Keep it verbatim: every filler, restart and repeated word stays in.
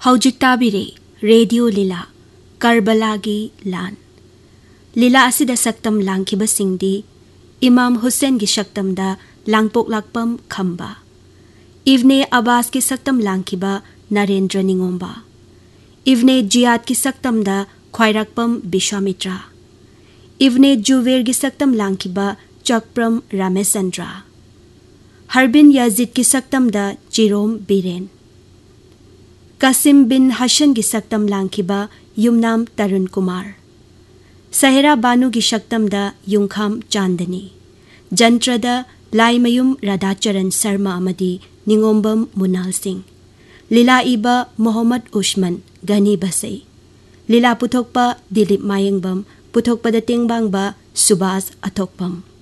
हौजिक ताबिरे radio लीला करबलागी लान लीला असिदा सक्तम लांखिबा सिंगदी इमाम हुसैन की सक्तम दा लांगपोक लाकपम खंबा इवने अब्बास की सक्तम लांखिबा नरेंद्र निंगोंबा इवने जियाद की सक्तम दा ख्वाइराकपम विश्वामित्रा इवने जुवेर की सक्तम लांखिबा चकप्रम रामेचंद्रा हरबिन याजिद की सक्तम दा चिरोम बीरेन कासिम बिन हसन की सक्तम लांखिबा युमनाम तरुण कुमार सहेरा बानु की सक्तम दा युंखाम चांदनी जंत्रदा लाइमयुम राधाचरण शर्मा अमदी निंगोंबम मुनाल सिंह लीला इबा मोहम्मद उस्मान गनी बसई लीला पुथोकपा दिलीप मायंगबम पुथोकपदा तेंगबांगबा सुभाष अथोकपम।